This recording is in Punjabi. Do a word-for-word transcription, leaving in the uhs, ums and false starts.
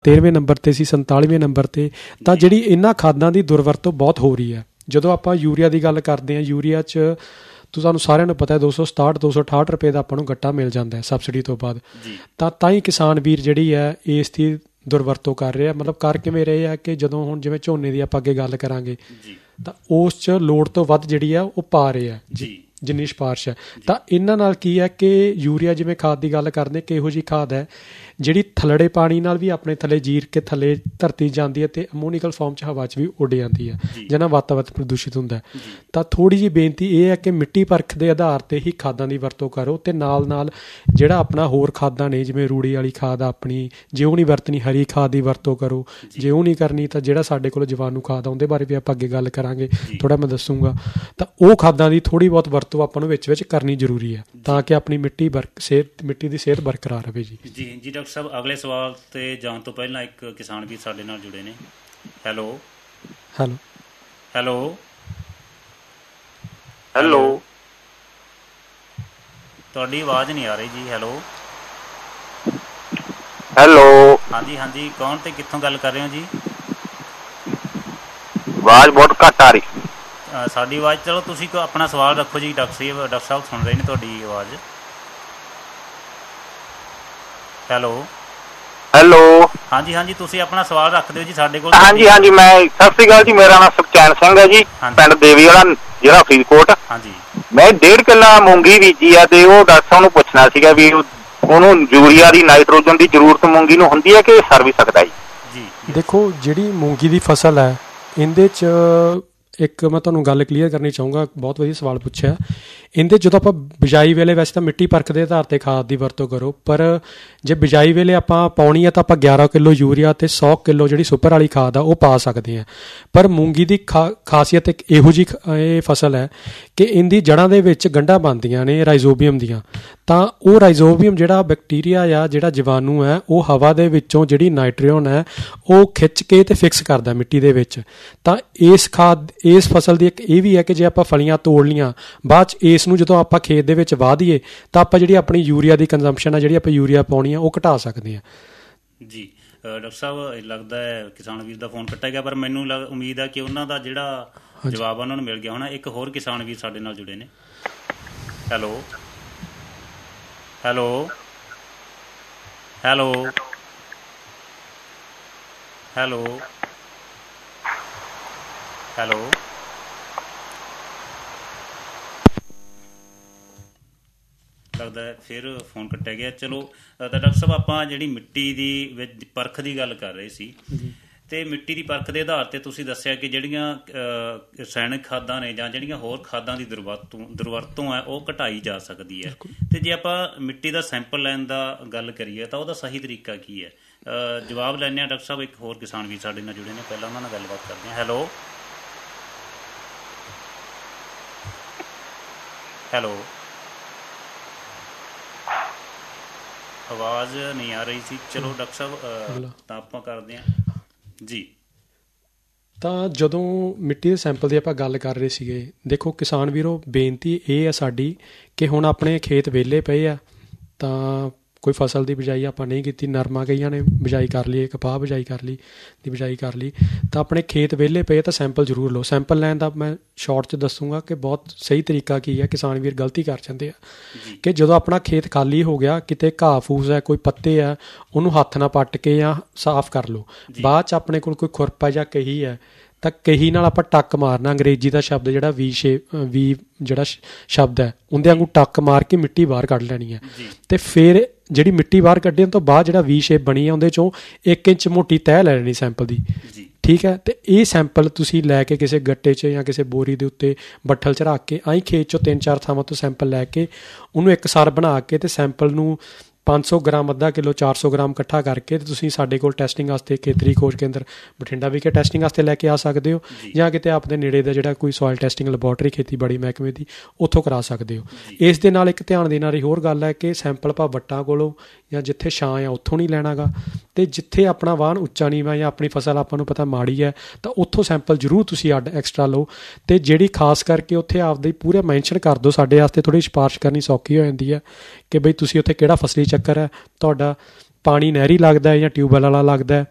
ਤੇਰ੍ਹਵੇਂ ਨੰਬਰ 'ਤੇ ਸੀ, ਸੰਤਾਲੀਵੇਂ ਨੰਬਰ 'ਤੇ। ਤਾਂ ਜਿਹੜੀ ਇਹਨਾਂ ਖਾਦਾਂ ਦੀ ਦੁਰਵਰਤੋਂ ਬਹੁਤ ਹੋ ਰਹੀ ਹੈ। ਜਦੋਂ ਆਪਾਂ ਯੂਰੀਆ ਦੀ ਗੱਲ ਕਰਦੇ ਹਾਂ, ਯੂਰੀਆ 'ਚ ਤੁਹਾਨੂੰ ਸਾਰਿਆਂ ਨੂੰ ਪਤਾ ਦੋ ਸੌ ਸਤਾਹਠ ਦੋ ਸੌ ਅਠਾਹਠ ਰੁਪਏ ਦਾ ਆਪਾਂ ਨੂੰ ਗੱਟਾ ਮਿਲ ਜਾਂਦਾ ਹੈ ਸਬਸਿਡੀ ਤੋਂ ਬਾਅਦ। ਤਾਂ ਤਾਂ ਹੀ ਕਿਸਾਨ ਵੀਰ ਜਿਹੜੀ ਹੈ ਇਸ ਦੀ ਦੁਰਵਰਤੋਂ ਕਰ ਰਹੇ ਆ। ਮਤਲਬ ਕਰ ਕਿਵੇਂ ਰਹੇ ਆ ਕਿ ਜਦੋਂ ਹੁਣ ਜਿਵੇਂ ਝੋਨੇ ਦੀ ਆਪਾਂ ਅੱਗੇ ਗੱਲ ਕਰਾਂਗੇ ਤਾਂ ਉਸ 'ਚ ਲੋੜ ਤੋਂ ਵੱਧ ਜਿਹੜੀ ਆ ਉਹ ਪਾ ਰਹੇ ਆ ਜੀ, ਜਿੰਨੀ ਸਿਫਾਰਿਸ਼ ਹੈ। ਤਾਂ ਇਹਨਾਂ ਨਾਲ ਕੀ ਹੈ ਕਿ ਯੂਰੀਆ ਜਿਵੇਂ ਖਾਦ ਦੀ ਗੱਲ ਕਰਦੇ ਕਿ ਇਹੋ ਜਿਹੀ ਖਾਦ ਹੈ ਜਿਹੜੀ ਥੱਲੜੇ ਪਾਣੀ ਨਾਲ ਵੀ ਆਪਣੇ ਥੱਲੇ ਜੀਰ ਕੇ ਥੱਲੇ ਧਰਤੀ ਜਾਂਦੀ ਹੈ ਅਤੇ ਅਮੋਨੀਕਲ ਫਾਰਮ 'ਚ ਹਵਾ 'ਚ ਵੀ ਉੱਡ ਜਾਂਦੀ ਹੈ, ਜਿਹਦੇ ਨਾਲ ਵਾਤਾਵਰਨ ਪ੍ਰਦੂਸ਼ਿਤ ਹੁੰਦਾ। ਤਾਂ ਥੋੜ੍ਹੀ ਜਿਹੀ ਬੇਨਤੀ ਇਹ ਹੈ ਕਿ ਮਿੱਟੀ ਪਰਖ ਦੇ ਆਧਾਰ 'ਤੇ ਹੀ ਖਾਦਾਂ ਦੀ ਵਰਤੋਂ ਕਰੋ, ਅਤੇ ਨਾਲ ਨਾਲ ਜਿਹੜਾ ਆਪਣਾ ਹੋਰ ਖਾਦਾਂ ਨੇ ਜਿਵੇਂ ਰੂੜੀ ਵਾਲੀ ਖਾਦ ਆਪਣੀ, ਜੇ ਉਹ ਨਹੀਂ ਵਰਤਣੀ ਹਰੀ ਖਾਦ ਦੀ ਵਰਤੋਂ ਕਰੋ। ਜੇ ਉਹ ਨਹੀਂ ਕਰਨੀ ਤਾਂ ਜਿਹੜਾ ਸਾਡੇ ਕੋਲ ਜੀਵਾਣੂ ਖਾਦ ਆ ਉਹਦੇ ਬਾਰੇ ਵੀ ਆਪਾਂ ਅੱਗੇ ਗੱਲ ਕਰਾਂਗੇ, ਥੋੜ੍ਹਾ ਮੈਂ ਦੱਸੂੰਗਾ। ਤਾਂ ਉਹ ਖਾਦਾਂ ਦੀ ਥੋੜ੍ਹੀ ਬਹੁਤ ਵਰਤੋਂ ਆਪਾਂ ਨੂੰ ਵਿੱਚ ਵਿੱਚ ਕਰਨੀ ਜ਼ਰੂਰੀ ਹੈ ਤਾਂ ਕਿ ਆਪਣੀ ਮਿੱਟੀ ਬਰ ਸਿਹਤ ਮਿੱਟੀ ਦੀ ਸਿਹਤ ਬਰਕਰਾਰ ਰਹੇ ਜੀ। ਜੀ ਜੀ ਡਾਕਟਰ ਸਾਹਿਬ, ਅਗਲੇ ਸਵਾਲ 'ਤੇ ਜਾਣ ਤੋਂ ਪਹਿਲਾਂ ਇੱਕ ਕਿਸਾਨ ਵੀ ਸਾਡੇ ਨਾਲ ਜੁੜੇ ਨੇ। ਹੈਲੋ ਹੈਲੋ ਹੈਲੋ ਹੈਲੋ ਤੁਹਾਡੀ ਆਵਾਜ਼ ਨਹੀਂ ਆ ਰਹੀ ਜੀ। ਹੈਲੋ ਹੈਲੋ ਹਾਂਜੀ ਹਾਂਜੀ, ਕੌਣ ਤੇ ਕਿੱਥੋਂ ਗੱਲ ਕਰ ਰਹੇ ਹੋ ਜੀ? ਆਵਾਜ਼ ਬਹੁਤ ਘੱਟ ਆ ਰਹੀ। ਸਾਡੀ ਆਵਾਜ਼, ਚਲੋ ਤੁਸੀਂ ਆਪਣਾ ਸਵਾਲ ਰੱਖੋ ਜੀ। ਡਾਕਟਰ ਸਾਹਿਬ ਡਾਕਟਰ ਸਾਹਿਬ ਸੁਣ ਰਹੇ ਨੇ ਤੁਹਾਡੀ ਆਵਾਜ਼। ਹੈਲੋ ਹੈਲੋ ਹਾਂਜੀ ਹਾਂਜੀ, ਤੁਸੀਂ ਆਪਣਾ ਸਵਾਲ ਰੱਖ ਦਿਓ ਜੀ ਸਾਡੇ ਕੋਲ। ਹਾਂਜੀ ਹਾਂਜੀ, ਮੈਂ ਸਤਿ ਸ਼੍ਰੀ ਅਕਾਲ ਜੀ, ਮੇਰਾ ਨਾਮ ਸੁਖਚੈਨ ਸਿੰਘ ਹੈ ਜੀ, ਪਿੰਡ ਦੇਵੀ ਵਾਲਾ, ਜ਼ਿਲ੍ਹਾ ਫਰੀਦਕੋਟ। ਹਾਂਜੀ, ਮੈਂ ਡੇਢ ਕਿੱਲਾ ਮੂੰਗੀ ਬੀਜੀ ਆ ਤੇ ਉਹ ਡਾਕਟਰ ਸਾਹਿਬ ਨੂੰ ਪੁੱਛਣਾ ਸੀਗਾ ਵੀ ਉਹਨੂੰ ਯੂਰੀਆ ਦੀ ਨਾਈਟ੍ਰੋਜਨ ਦੀ ਜ਼ਰੂਰਤ ਮੂੰਗੀ ਨੂੰ ਹੁੰਦੀ ਹੈ ਕਿ ਸਰ ਵੀ ਸਕਦਾ ਜੀ? ਜੀ ਦੇਖੋ, ਜਿਹੜੀ ਮੂੰਗੀ ਦੀ ਫਸਲ ਹੈ ਇਹਦੇ 'ਚ ਇੱਕ ਮੈਂ ਤੁਹਾਨੂੰ ਗੱਲ ਕਲੀਅਰ ਕਰਨੀ ਚਾਹੂੰਗਾ, ਬਹੁਤ ਵਧੀਆ ਸਵਾਲ ਪੁੱਛਿਆ। ਇਹਦੇ ਜਦੋਂ ਆਪਾਂ ਬਿਜਾਈ ਵੇਲੇ ਵੈਸੇ ਤਾਂ ਮਿੱਟੀ ਪਰਖ ਦੇ ਆਧਾਰ 'ਤੇ ਖਾਦ ਦੀ ਵਰਤੋਂ ਕਰੋ, ਪਰ ਜੇ ਬਿਜਾਈ ਵੇਲੇ ਆਪਾਂ ਪਾਉਣੀ ਹੈ ਤਾਂ ਆਪਾਂ ਗਿਆਰਾਂ ਕਿਲੋ ਯੂਰੀਆ ਅਤੇ ਸੌ ਕਿਲੋ ਜਿਹੜੀ ਸੁਪਰ ਵਾਲੀ ਖਾਦ ਆ ਉਹ ਪਾ ਸਕਦੇ ਹਾਂ। ਪਰ ਮੂੰਗੀ ਦੀ ਖਾ ਖਾਸੀਅਤ ਇੱਕ ਇਹੋ ਜਿਹੀ ਇਹ ਫਸਲ ਹੈ ਕਿ ਇਹਦੀ ਜੜ੍ਹਾਂ ਦੇ ਵਿੱਚ ਗੰਢਾਂ ਬਣਦੀਆਂ ਨੇ ਰਾਈਜ਼ੋਬੀਅਮ ਦੀਆਂ। ਤਾਂ ਉਹ ਰਾਈਜ਼ੋਬੀਅਮ ਜਿਹੜਾ ਬੈਕਟੀਰੀਆ ਆ, ਜਿਹੜਾ ਜੀਵਾਣੂ ਹੈ, ਉਹ ਹਵਾ ਦੇ ਵਿੱਚੋਂ ਜਿਹੜੀ ਨਾਈਟ੍ਰੋਜਨ ਹੈ ਉਹ ਖਿੱਚ ਕੇ ਅਤੇ ਫਿਕਸ ਕਰਦਾ ਮਿੱਟੀ ਦੇ ਵਿੱਚ। ਤਾਂ ਇਸ ਖਾਦ ਇਸ ਫਸਲ ਦੀ ਇੱਕ ਇਹ ਵੀ ਹੈ ਕਿ ਜੇ ਆਪਾਂ ਫਲੀਆਂ ਤੋੜ ਲਈਆਂ ਬਾਅਦ 'ਚ ਇਸ ਨੂੰ ਜਦੋਂ ਆਪਾਂ ਖੇਤ ਦੇ ਵਿੱਚ ਵਾਹ ਦਈਏ ਤਾਂ ਆਪਾਂ ਜਿਹੜੀ ਆਪਣੀ ਯੂਰੀਆ ਦੀ ਕੰਜ਼ੰਪਸ਼ਨ ਆ, ਜਿਹੜੀ ਆਪਾਂ ਯੂਰੀਆ ਪਾਉਣੀ ਆ, ਉਹ ਘਟਾ ਸਕਦੇ ਹਾਂ ਜੀ। ਡਾਕਟਰ ਸਾਹਿਬ, ਲੱਗਦਾ ਹੈ ਕਿਸਾਨ ਵੀਰ ਦਾ ਫੋਨ ਕੱਟਿਆ ਗਿਆ, ਪਰ ਮੈਨੂੰ ਲੱਗ ਉਮੀਦ ਹੈ ਕਿ ਉਹਨਾਂ ਦਾ ਜਿਹੜਾ ਜਵਾਬ ਉਹਨਾਂ ਨੂੰ ਮਿਲ ਗਿਆ ਹੋਣਾ। ਇੱਕ ਹੋਰ ਕਿਸਾਨ ਵੀਰ ਸਾਡੇ ਨਾਲ ਜੁੜੇ ਨੇ। Hello hello hello hello hello ਲੱਗਦਾ ਫਿਰ ਫੋਨ ਕੱਟਿਆ ਗਿਆ। ਚਲੋ ਤਾਂ ਡਾਕਟਰ ਸਾਹਿਬ, ਆਪਾਂ ਜਿਹੜੀ ਮਿੱਟੀ ਦੀ ਵਿੱਚ ਪਰਖ ਦੀ ਗੱਲ ਕਰ ਰਹੇ ਸੀ, ਅਤੇ ਮਿੱਟੀ ਦੀ ਪਰਖ ਦੇ ਆਧਾਰ 'ਤੇ ਤੁਸੀਂ ਦੱਸਿਆ ਕਿ ਜਿਹੜੀਆਂ ਰਸਾਇਣਿਕ ਖਾਦਾਂ ਨੇ ਜਾਂ ਜਿਹੜੀਆਂ ਹੋਰ ਖਾਦਾਂ ਦੀ ਦੁਰਵਰਤੋਂ ਦੁਰਵਰਤੋਂ ਹੈ ਉਹ ਘਟਾਈ ਜਾ ਸਕਦੀ ਹੈ। ਅਤੇ ਜੇ ਆਪਾਂ ਮਿੱਟੀ ਦਾ ਸੈਂਪਲ ਲੈਣ ਦਾ ਗੱਲ ਕਰੀਏ ਤਾਂ ਉਹਦਾ ਸਹੀ ਤਰੀਕਾ ਕੀ ਹੈ? ਜਵਾਬ ਲੈਂਦੇ ਹਾਂ ਡਾਕਟਰ ਸਾਹਿਬ। ਇੱਕ ਹੋਰ ਕਿਸਾਨ ਵੀ ਸਾਡੇ ਨਾਲ ਜੁੜੇ ਨੇ, ਪਹਿਲਾਂ ਉਹਨਾਂ ਨਾਲ ਗੱਲਬਾਤ ਕਰਦੇ ਹਾਂ। ਹੈਲੋ ਹੈਲੋ ਆਵਾਜ਼ ਨਹੀਂ ਆ ਰਹੀ ਸੀ। ਚਲੋ ਡਾਕਟਰ ਸਾਹਿਬ, ਤਾਂ ਆਪਾਂ ਕਰਦੇ ਹਾਂ ਜੀ। ਤਾਂ ਜਦੋਂ ਮਿੱਟੀ ਦੇ ਸੈਂਪਲ ਦੀ ਆਪਾਂ ਗੱਲ ਕਰ ਰਹੇ ਸੀਗੇ, ਦੇਖੋ ਕਿਸਾਨ ਵੀਰੋ, ਬੇਨਤੀ ਇਹ ਹੈ ਸਾਡੀ ਕਿ ਹੁਣ ਆਪਣੇ ਖੇਤ ਵਿਹਲੇ ਪਏ ਆ, ਤਾਂ ਕੋਈ ਫਸਲ ਦੀ ਬਿਜਾਈ ਆਪਾਂ ਨਹੀਂ ਕੀਤੀ, ਨਰਮਾ ਕਈਆਂ ਨੇ ਬਿਜਾਈ ਕਰ ਲਈ, ਕਪਾਹ ਬਿਜਾਈ ਕਰ ਲਈ ਦੀ ਬਿਜਾਈ ਕਰ ਲਈ, ਤਾਂ ਆਪਣੇ ਖੇਤ ਵਿਹਲੇ ਪਏ ਤਾਂ ਸੈਂਪਲ ਜ਼ਰੂਰ ਲਓ। ਸੈਂਪਲ ਲੈਣ ਦਾ ਮੈਂ ਸ਼ਾਰਟ 'ਚ ਦੱਸੂੰਗਾ ਕਿ ਬਹੁਤ ਸਹੀ ਤਰੀਕਾ ਕੀ ਹੈ। ਕਿਸਾਨ ਵੀਰ ਗਲਤੀ ਕਰ ਜਾਂਦੇ ਆ ਕਿ ਜਦੋਂ ਆਪਣਾ ਖੇਤ ਖਾਲੀ ਹੋ ਗਿਆ, ਕਿਤੇ ਘਾਹ ਫੂਸ ਹੈ, ਕੋਈ ਪੱਤੇ ਆ, ਉਹਨੂੰ ਹੱਥ ਨਾਲ ਪੱਟ ਕੇ ਜਾਂ ਸਾਫ਼ ਕਰ ਲਓ। ਬਾਅਦ 'ਚ ਆਪਣੇ ਕੋਲ ਕੋਈ ਖੁਰਪਾ ਜਾਂ ਕਹੀ ਹੈ ਤਾਂ ਕਹੀ ਨਾਲ ਆਪਾਂ ਟੱਕ ਮਾਰਨਾ। ਅੰਗਰੇਜ਼ੀ ਦਾ ਸ਼ਬਦ ਜਿਹੜਾ ਵੀ ਸ਼ੇਪ ਵੀ ਜਿਹੜਾ ਸ਼ਬਦ ਹੈ ਉਹਦੇ ਵਾਂਗੂ ਟੱਕ ਮਾਰ ਕੇ ਮਿੱਟੀ ਬਾਹਰ ਕੱਢ ਲੈਣੀ ਹੈ। ਅਤੇ ਫਿਰ ਜਿਹੜੀ ਮਿੱਟੀ ਬਾਹਰ ਕੱਢਣ ਤੋਂ ਬਾਅਦ ਜਿਹੜਾ ਵੀ ਸ਼ੇਪ ਬਣੀ ਹੈ ਉਹਦੇ 'ਚੋਂ ਇੱਕ ਇੰਚ ਮੋਟੀ ਤਹਿ ਲੈ ਲੈਣੀ ਸੈਂਪਲ ਦੀ, ਠੀਕ ਹੈ। ਅਤੇ ਇਹ ਸੈਂਪਲ ਤੁਸੀਂ ਲੈ ਕੇ ਕਿਸੇ ਗੱਟੇ 'ਚ ਜਾਂ ਕਿਸੇ ਬੋਰੀ ਦੇ ਉੱਤੇ ਬੱਠਲ 'ਚ ਰੱਖ ਕੇ ਆਈਂ ਖੇਤ 'ਚੋਂ ਤਿੰਨ ਚਾਰ ਥਾਵਾਂ ਤੋਂ ਸੈਂਪਲ ਲੈ ਕੇ ਉਹਨੂੰ ਇੱਕ ਸਰ ਬਣਾ ਕੇ ਅਤੇ ਸੈਂਪਲ ਨੂੰ ਪੰਜ ਸੌ ਗ੍ਰਾਮ, ਅੱਧਾ ਕਿਲੋ, ਚਾਰ ਸੌ ਗ੍ਰਾਮ ਇਕੱਠਾ ਕਰਕੇ ਅਤੇ ਤੁਸੀਂ ਸਾਡੇ ਕੋਲ ਟੈਸਟਿੰਗ ਵਾਸਤੇ ਖੇਤਰੀ ਖੋਜ ਕੇਂਦਰ ਬਠਿੰਡਾ ਵਿਖੇ ਟੈਸਟਿੰਗ ਵਾਸਤੇ ਲੈ ਕੇ ਆ ਸਕਦੇ ਹੋ, ਜਾਂ ਕਿਤੇ ਆਪਣੇ ਨੇੜੇ ਦਾ ਜਿਹੜਾ ਕੋਈ ਸੋਇਲ ਟੈਸਟਿੰਗ ਲੈਬੋਰਟਰੀ ਖੇਤੀਬਾੜੀ ਮਹਿਕਮੇ ਦੀ ਉੱਥੋਂ ਕਰਾ ਸਕਦੇ ਹੋ। ਇਸ ਦੇ ਨਾਲ ਇੱਕ ਧਿਆਨ ਦੇਣ ਵਾਲੀ ਹੋਰ ਗੱਲ ਹੈ ਕਿ ਸੈਂਪਲ ਆਪਾਂ ਵੱਟਾਂ ਕੋਲੋਂ ਜਾਂ ਜਿੱਥੇ ਛਾਂ ਆ ਉੱਥੋਂ ਨਹੀਂ ਲੈਣਾ ਗਾ, ਅਤੇ ਜਿੱਥੇ ਆਪਣਾ ਵਾਹਨ ਉੱਚਾ ਨੀਵਾਂ ਜਾਂ ਆਪਣੀ ਫਸਲ ਆਪਾਂ ਨੂੰ ਪਤਾ ਮਾੜੀ ਹੈ ਤਾਂ ਉੱਥੋਂ ਸੈਂਪਲ ਜ਼ਰੂਰ ਤੁਸੀਂ ਅੱਡ ਐਕਸਟਰਾ ਲਓ। ਅਤੇ ਜਿਹੜੀ ਖਾਸ ਕਰਕੇ ਉੱਥੇ ਆਪਦੀ ਪੂਰੇ ਮੈਂਸ਼ਨ ਕਰ ਦਿਓ, ਸਾਡੇ ਵਾਸਤੇ ਥੋੜ੍ਹੀ ਸਿਫਾਰਿਸ਼ ਕਰਨੀ ਸੌਖੀ ਹੋ ਜਾਂਦੀ ਹੈ ਕਿ ਬਈ ਤੁਸੀਂ ਉੱਥੇ ਕਿਹੜਾ ਫਸਲੀ ਚੱਕਰ ਹੈ, ਤੁਹਾਡਾ ਪਾਣੀ ਨਹਿਰੀ ਲੱਗਦਾ ਹੈ ਜਾਂ ਟਿਊਬਵੈੱਲ ਵਾਲਾ ਲੱਗਦਾ ਹੈ,